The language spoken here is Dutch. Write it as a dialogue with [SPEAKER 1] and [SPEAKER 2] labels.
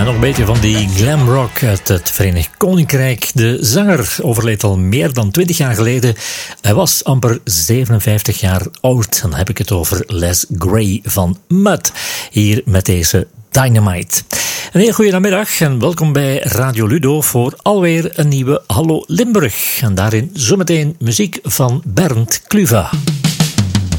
[SPEAKER 1] nog een beetje van die glam rock uit het Verenigd Koninkrijk. De zanger overleed al meer dan 20 jaar geleden. Hij was amper 57 jaar oud. Dan heb ik het over Les Gray van Mud. Hier met deze Dynamite. Een heel goede namiddag en welkom bij Radio Ludo voor alweer een nieuwe Hallo Limburg. En daarin zometeen muziek van Bernd Kluva.